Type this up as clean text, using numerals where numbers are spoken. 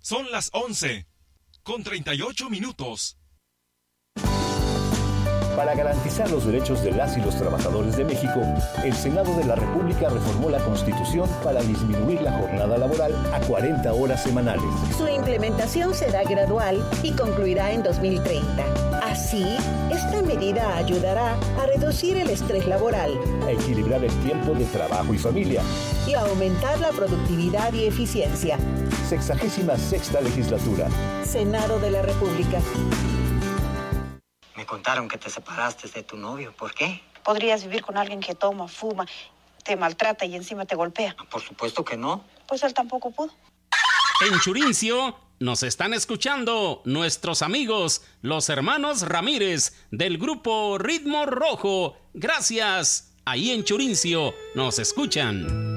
Son las 11:38. Para garantizar los derechos de las y los trabajadores de México, el Senado de la República reformó la Constitución para disminuir la jornada laboral a 40 horas semanales. Su implementación será gradual y concluirá en 2030. Así, esta medida ayudará a reducir el estrés laboral, a equilibrar el tiempo de trabajo y familia y a aumentar la productividad y eficiencia. 66ª legislatura. Senado de la República. Me contaron que te separaste de tu novio. ¿Por qué? ¿Podrías vivir con alguien que toma, fuma, te maltrata y encima te golpea? Por supuesto que no. Pues él tampoco pudo. En Churincio nos están escuchando nuestros amigos, los hermanos Ramírez, del grupo Ritmo Rojo. Gracias. Ahí en Churincio nos escuchan.